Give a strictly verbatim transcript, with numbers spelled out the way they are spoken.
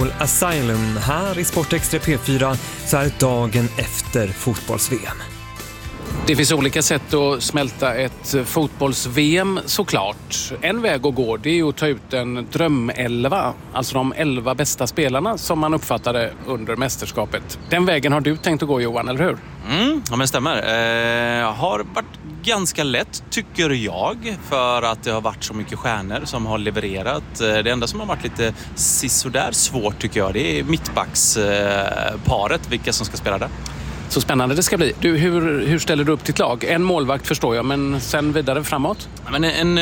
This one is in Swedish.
Soul Asylum. Här i Sportextra P fyra så är dagen efter fotbolls-V M. Det finns olika sätt att smälta ett fotbolls-V M såklart. En väg att gå, det är att ta ut en drömelva. Alltså de elva bästa spelarna som man uppfattade under mästerskapet. Den vägen har du tänkt att gå, Johan, eller hur? Mm, ja men stämmer. Eh, har varit ganska lätt tycker jag, för att det har varit så mycket stjärnor som har levererat. Det enda som har varit lite sisådär svårt tycker jag, det är mittbacksparet, vilka som ska spela där. Så spännande det ska bli. Du, hur, hur ställer du upp ditt lag? En målvakt förstår jag, men sen vidare framåt? Men en